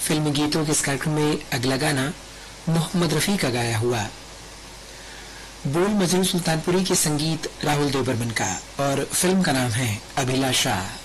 फिल्मी गीतों के इस कार्यक्रम में अगला गाना मोहम्मद रफी का गाया हुआ। बोल मजरू सुल्तानपुरी के, संगीत राहुल देवबर्मन का, और फिल्म का नाम है अभिलाषा।